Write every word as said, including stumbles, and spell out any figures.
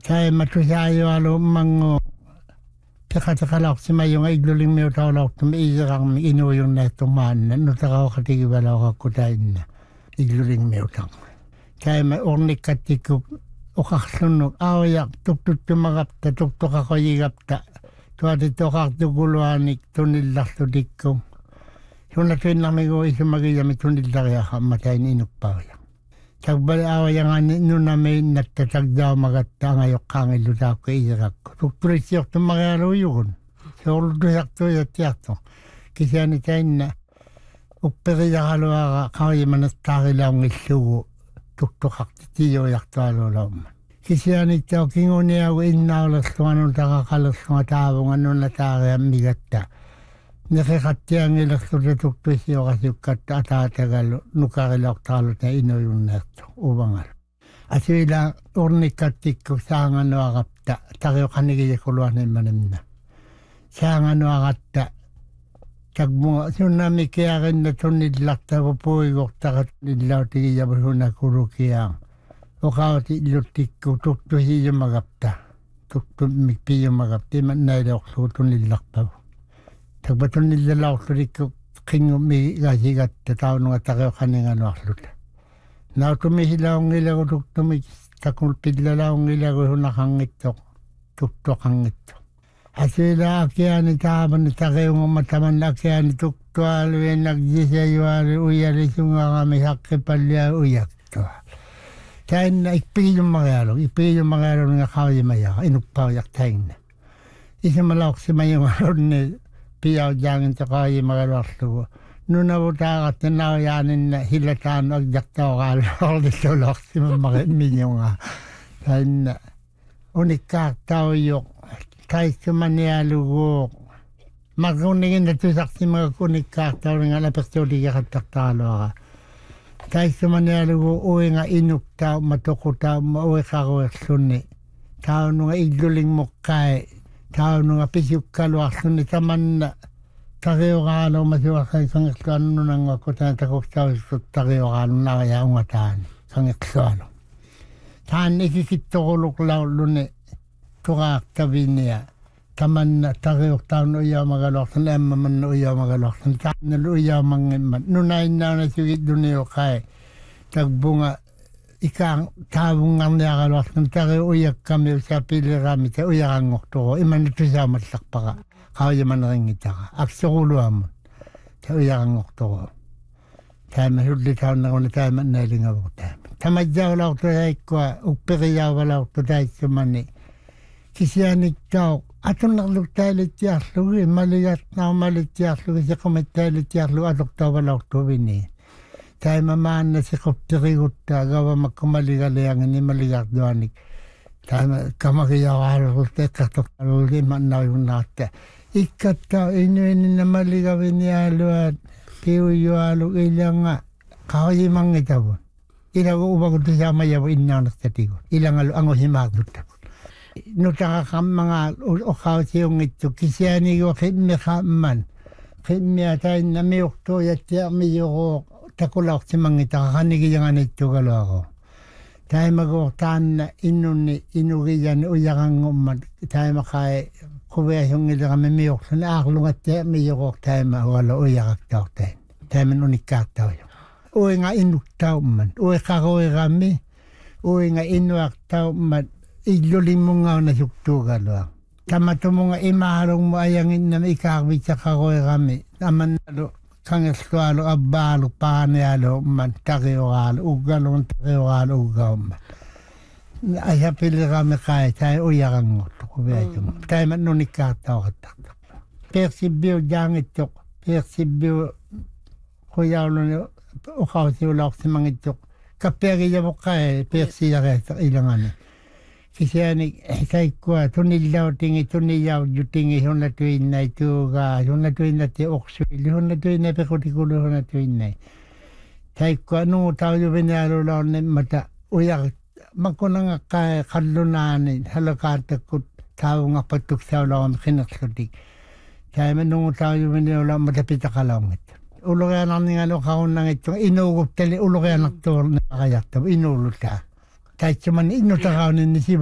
Kaya matusayo alo mango Pekatakalau yung igluling mo tawalaw tumiisarang ino yung netuman na nutakaw katigibalaw kakutayin na igluling mo tang. Kaya may ornik katikuk ukaksunog awayak tuktut tumagapta tuktuk ako yigapta tuwa dito kaktuguluanik tunilak tudikko. Yung natuin lang may go isumagiyami tunilak yaka matayin inukpawayak. Tagbali awayang ani nuna may natatagdaw magatta ngayok kangilutak ko isarak ko. Tukturisiyok tumagaro yun. Siya to yatiyato. Kasi ani tayo na uperiya kalwa kaway manastakilawang isugo. Tuktukak titiyo yakto alolaw man. Kasi ani tayo kinguni ako inaulas kung anong takakalas kung atawang anong natake ang migatta. Nakikatya ang ilas ko sa tukturisyo kasi kata atatagal nukakilak talo na ino yung neto ubangal. At sila ornikatik ko sa nga nuakapta takyo kanigili kuluan na manim na. Sa nga nuakapta tagmo tsunami kaya rin na tunidlak ta pupuwi ko takat nidlaw tigiya mo na kurukiyang. O kao ti ilutik ko tukturisyo magapta. Tuktumikpi yung magapta man na ilok so tunidlak pa po. Tagbatun nila law turik ko kingo mi gajigat tataw nung atakaw kaninga nuakluta. Now tumihilaw ngila ko tuktumi takulpid lalaw ngila ko hunakangit to tuktok hangit to. Asila akiyan ni taban ni takaw ng mataman akiyan ni tuktual we nagjisayuari uyari sunga kami hakipalya uyak to. Kaya na ipigil yung mga yalo, ipigil yung mga yalo nga kaway maya, inukpaw yak tayo na. Isa malawak si mayong alon ni piyaw jangin ta kaya magalakto. Nuna buta ka tinaw yanin na hilatan og jaktaw kalor dito lak si mga minyo nga. Kan unikak tao yok kay sumanya lugo. Maguningin na tusak si mga unikak tao nga lapakto di ka taktalo ka. Kay sumanya lugo uwi nga inuk tao matuko tao mauwi ka ko sunni. Tao nga igluling mo kay tao nung apisip kalwak ni taman na takeo kano masiwa kay kang ekslano nang ako tayo takok tao takeo kano na kaya ungatan kang ekslano. Taan ikikito ko luklaw luni tukak tabi niya taman na takeo tao no iya magalok na emma man no iya magalok na taan na no iya mangiman nunayin na na sigit duniyo kay tagbunga ikang tabung ang nakalos ng tayo uyak kami sa pilirami sa uyak ang okto iman ito sa matlakpaka kaya man rin ita ka aksa kulo amon sa uyak ang okto tayo mahuli tayo na kung tayo man naling ako tayo tamadyaw lang ito tayo kwa upiriyaw lang ito tayo sa mani kisiyanik tao atong naklug tayo litiyaslo maligat na malitiyaslo kasi kumit tayo litiyaslo atok tayo lang ito bini. Tayo mamaan na si Kopterikot gawa magkamaligalayang ni maligat doanik. Tayo kamakiyaw ko tayo katok di man na yung nata. Ikat tao inuin na maligawin ni alo at piuyo alo ilang nga kaway mangita po. Ilang ubag ito siya mayaw inaw na sa tigo. Ilang alo ang usimagod po. Nutaka ka mga ukaw siyong ito kisiyani ko kitmi ka man. Kitmi atay na may ukto yati may yoko takulak si mangita kakanigiyan ito galo ako. Tayo mag-uuktaan na inuni, inugiyan, uyakang umad. Tayo makay kuwaya yung ila kami miyok. So naaklong at tayo miyok tayo mawala uyakak tao tayo. Tayo man unikak tao yun. Uy nga inuk tao man. Uy kakoy kami. Uy nga inuak tao man. Igluling mo nga na sukto galo ako. Tamato mo nga imaharong mo ayangin na ikakawit sa kakoy kami. Naman nalo. Kang eskwalo abalo panealo man takeo gal ugalo takeo gal ugaw man ay hapil kami kay tayo uyakang to ko ba ito tayo man nunikata katak persibyo jang ito persibyo kuya lo o kaw si ulak si mangitok kapegi ya mo kay persiya kay ilangan kasi ani kay ko tunilaw tingi tunilaw jutingi hon na tuin na ito ga hon na tuin na ti okso hon na tuin na pekotikulo hon na tuin na kay ko ano tao yung binalo lang na mata uyak magkuna nga kay kalunanin halakata ko tao nga patuk sa lang kinaksotik kay manungo tao yung binalo lang matapita ka lang ito ulo kaya nang nga lo kaon nang ito inugup tali ulo kaya naktor na kaya ito inulo ta kahit man ino takaw ni si